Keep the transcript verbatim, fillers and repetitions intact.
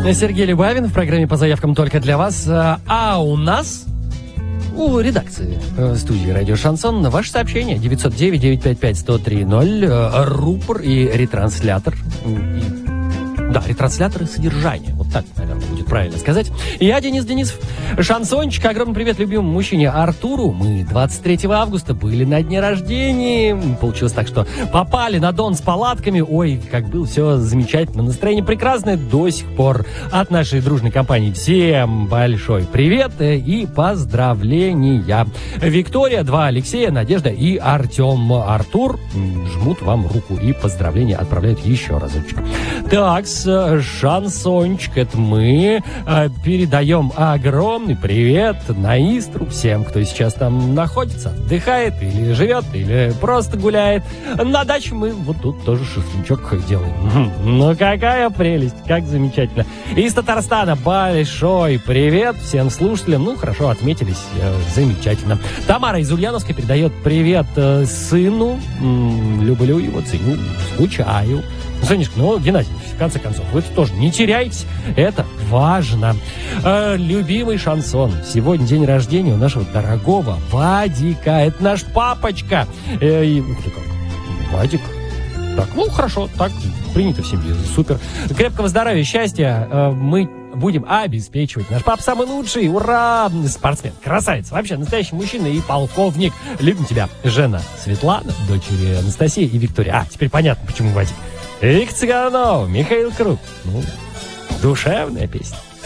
Сергей Любавин в программе «По заявкам только для вас». А у нас, у редакции студии «Радио Шансон», ваше сообщение девятьсот девять девятьсот пятьдесят пять сто три ноль, рупор и ретранслятор. И, да, ретрансляторы содержания. Вот так, наверное, будет правильно сказать. Я Денис Денисов. Шансончик. Огромный привет любимому мужчине Артуру. Мы двадцать третьего августа были на дне рождения. Получилось так, что попали на Дон с палатками. Ой, как было все замечательно. Настроение прекрасное до сих пор. От нашей дружной компании всем большой привет и поздравления. Виктория, два Алексея, Надежда и Артем. Артур жмут вам руку и поздравления отправляют еще разочек. Так, Шансончик, это мы передаем огромный привет на Истру всем, кто сейчас там находится, отдыхает или живет, или просто гуляет. На даче мы вот тут тоже шашлычок делаем. Ну какая прелесть, как замечательно. Из Татарстана большой привет всем слушателям. Ну хорошо, отметились, замечательно. Тамара из Ульяновска передает привет сыну. Люблю его, ценю, скучаю. Сонечка, ну, Геннадий, в конце концов, вы тоже не теряйтесь, это важно. Э, любимый шансон. Сегодня день рождения у нашего дорогого Вадика. Это наш папочка. Э, и, Вадик. Так, ну, хорошо, так принято в семье, супер. Крепкого здоровья, счастья э, мы будем обеспечивать. Наш папа самый лучший, ура! Спортсмен, красавец, вообще настоящий мужчина и полковник. Любим тебя, жена Светлана, дочери Анастасия и Виктория. А, теперь понятно, почему Вадик. Вик Цыганов, Михаил Круг. Ну, душевная песня.